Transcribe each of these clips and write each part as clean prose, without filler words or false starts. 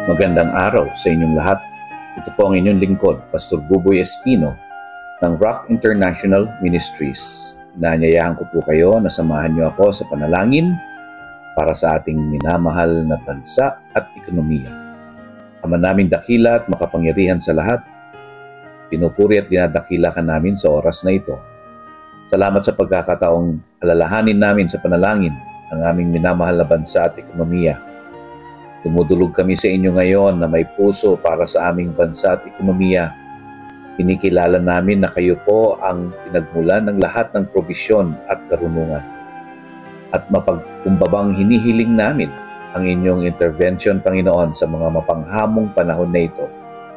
Magandang araw sa inyong lahat. Ito po ang inyong lingkod, Pastor Buboy Espino ng Rock International Ministries. Inaanyayahan ko po kayo na samahan niyo ako sa panalangin para sa ating minamahal na bansa at ekonomiya. Ama naming dakila at makapangyarihan sa lahat, pinupuri at dinadakila ka namin sa oras na ito. Salamat sa pagkakataong alalahanin namin sa panalangin ang aming minamahal na bansa at ekonomiya. Dumudulog kami sa inyo ngayon na may puso para sa aming bansa at ekonomiya. Kinikilala namin na kayo po ang pinagmulan ng lahat ng probisyon at karunungan. At mapagkumbabang hinihiling namin ang inyong intervention, Panginoon, sa mga mapanghamong panahon na ito.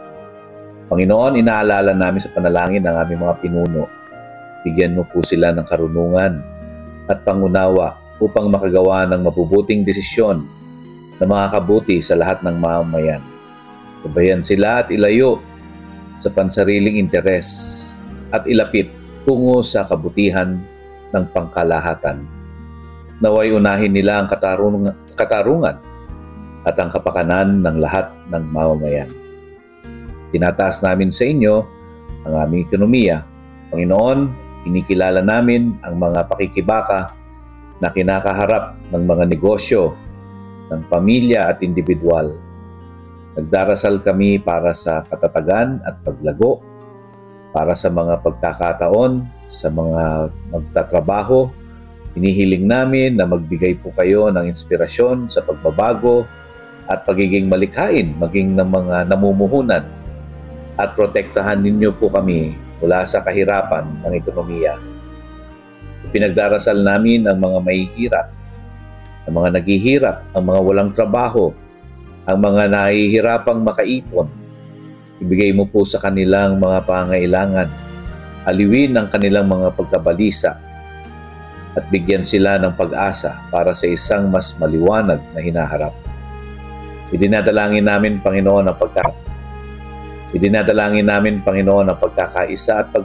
Panginoon, inaalala namin sa panalangin ang aming mga pinuno. Bigyan mo po sila ng karunungan at pangunawa upang makagawa ng mabubuting desisyon na makakabuti sa lahat ng mamamayan. Gabayan sila at ilayo sa pansariling interes at ilapit tungo sa kabutihan ng pangkalahatan. Naway unahin nila ang katarungan at ang kapakanan ng lahat ng mamamayan. Tinataas namin sa inyo ang aming ekonomiya. Panginoon, inikilala namin ang mga pakikibaka na kinakaharap ng mga negosyo, ng pamilya at individual. Nagdarasal kami para sa katatagan at paglago, para sa mga pagkakataon, sa mga magtatrabaho. Hinihiling namin na magbigay po kayo ng inspirasyon sa pagbabago at pagiging malikhain, maging ng mga namumuhunan, at protektahan ninyo po kami mula sa kahirapan ng ekonomiya. Pinagdarasal namin ang mga mahihirap, ang mga naghihirap, ang mga walang trabaho, ang mga nahihirapang makaipon. Ibigay mo po sa kanilang mga pangailangan, aliwin ang kanilang mga pagkabalisa, at bigyan sila ng pag-asa para sa isang mas maliwanag na hinaharap. Idinadalangin namin, Panginoon, ang pagkakaisa at